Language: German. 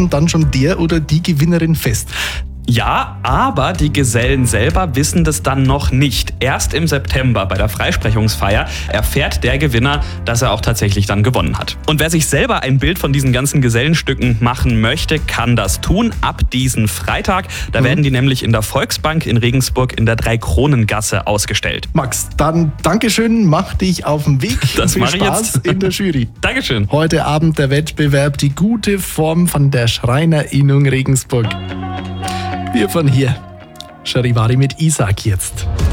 Abend dann schon der oder die Gewinnerin fest. Ja, aber die Gesellen selber wissen das dann noch nicht. Erst im September bei der Freisprechungsfeier erfährt der Gewinner, dass er auch tatsächlich dann gewonnen hat. Und wer sich selber ein Bild von diesen ganzen Gesellenstücken machen möchte, kann das tun ab diesen Freitag. Da werden die nämlich in der Volksbank in Regensburg in der Dreikronengasse ausgestellt. Max, dann Dankeschön, mach dich auf den Weg. Das Viel mache ich Spaß jetzt. in der Jury. Dankeschön. Heute Abend der Wettbewerb Die gute Form von der Schreinerinnung Regensburg. Wir von hier. Charivari mit Isaac jetzt.